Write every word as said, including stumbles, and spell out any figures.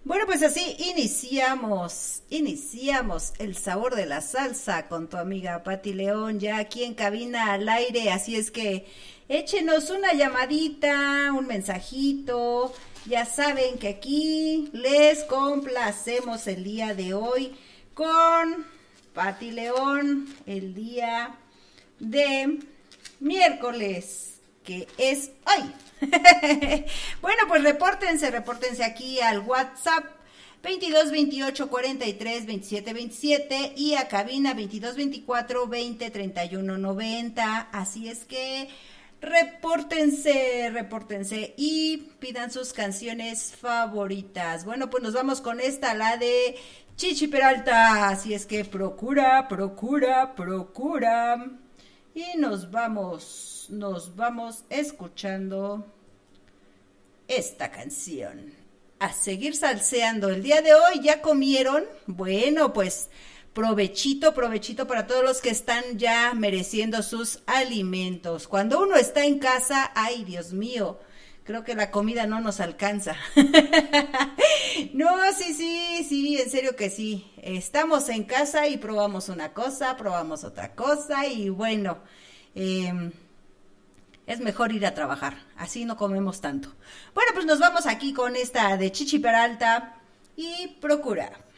Bueno, pues así iniciamos, iniciamos el sabor de la salsa con tu amiga Pati León, ya aquí en cabina al aire, así es que échenos una llamadita, un mensajito, ya saben que aquí les complacemos el día de hoy con Pati León, el día de miércoles, que es hoy. Bueno, pues repórtense, repórtense aquí al WhatsApp veintidós veintiocho cuarenta y tres veintisiete veintisiete y a cabina veintidós veinticuatro veinte treinta y uno noventa. Así es que repórtense, repórtense y pidan sus canciones favoritas. Bueno, pues nos vamos con esta, la de Chichi Peralta. Así es que procura, procura, procura. Y nos vamos, nos vamos escuchando esta canción. A seguir salseando. El día de hoy, ¿ya comieron? Bueno, pues provechito, provechito para todos los que están ya mereciendo sus alimentos. Cuando uno está en casa, ay, Dios mío, creo que la comida no nos alcanza. No, sí, sí, sí, en serio que sí. Estamos en casa y probamos una cosa, probamos otra cosa y bueno, eh, es mejor ir a trabajar, así no comemos tanto. Bueno, pues nos vamos aquí con esta de Chichi Peralta y procura.